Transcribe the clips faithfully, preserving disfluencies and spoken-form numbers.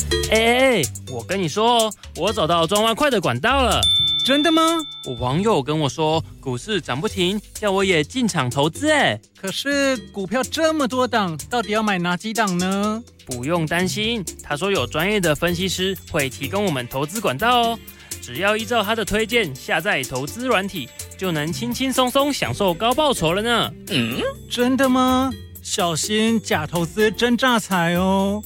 哎哎哎，我跟你说哦，我找到赚外快的管道了。 真的吗？ 我网友跟我说，股市涨不停，叫我也进场投资。哎， 可是股票这么多档，到底要买哪几档呢？ 不用担心，他说有专业的分析师会提供我们投资管道哦。只要依照他的推荐下载投资软体，就能轻轻松松享受高报酬了呢。 嗯，真的吗？小心假投资真诈财哦。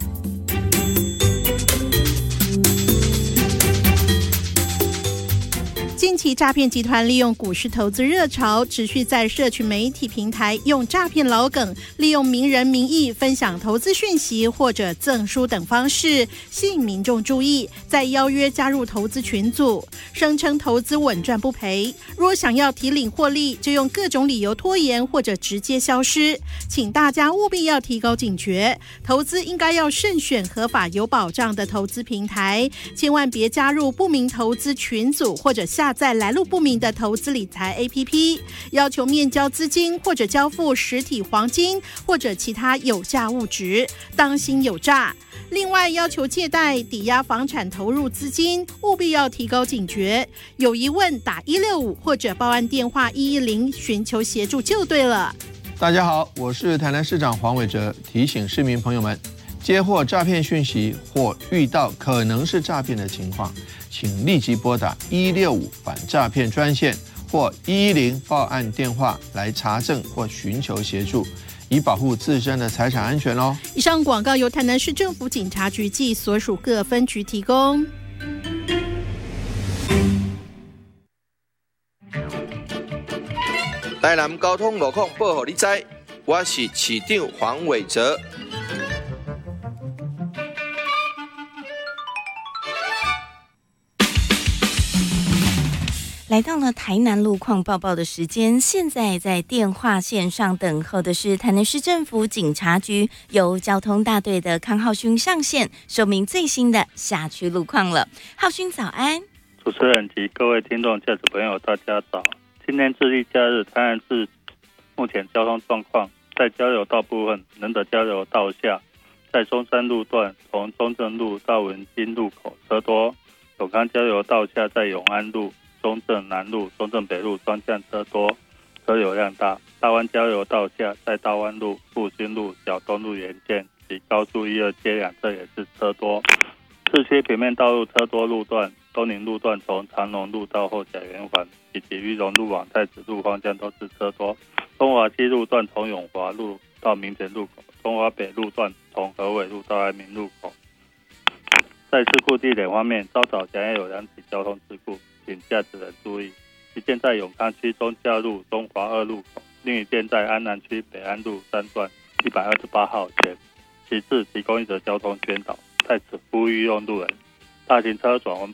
近期诈骗集团利用股市投资热潮，持续在社群媒体平台用诈骗老梗，利用名人名义分享投资讯息或者赠书等方式，吸引民众注意，再邀约加入投资群组，声称投资稳赚不赔。若想要提领获利，就用各种理由拖延或者直接消失。请大家务必要提高警觉，投资应该要慎选合法有保障的投资平台，千万别加入不明投资群组或者下载来路不明的投资理财 A P P， 要求面交资金或者交付实体黄金或者其他有价物质，当心有诈。另外，要求借贷、抵押房产投入资金，务必要提高警觉。有疑问打一六五或者报案电话一一零寻求协助就对了。 大家好，我是台南市长黄伟哲，提醒市民朋友们，接获诈骗讯息或遇到可能是诈骗的情况，请立即拨打一六五反诈骗专线或一一零报案电话来查证或寻求协助，以保护自身的财产安全哦。 以上广告由台南市政府警察局暨所属各分局提供。 台南交通路况报给你知，我是市长黄伟哲。 来到了台南路况报报的时间，现在在电话线上等候的是台南市政府警察局由交通大队的康浩勋上线，说明最新的辖区路况了。浩勋早安。 主持人及各位听众、驾驶朋友，大家早。今天智利假日，台南市目前交通状况，在交流道部分，仁德交流道下，在中山路段从中正路到文心路口车多；永康交流道下，在永安路、中正南路、中正北路双向车多，车流量大。大湾交流道下，在大湾路、复兴路、小东路沿线及高速一二街两侧也是车多。市区平面道路车多路段，东宁路段从长隆路到后甲圆环，以及裕隆路往太子路方向都是车多。中华西路段从永华路到民权路口，中华北路段从和伟路到安民路口。在事故地点方面，稍早前也有两起交通事故，请驾驶人注意。一件在永康区中嘉路中华二路口，另一件在安南区北安路三段一百二十八号前。其次，提供一则交通宣导，在此呼吁用路人：大型车转弯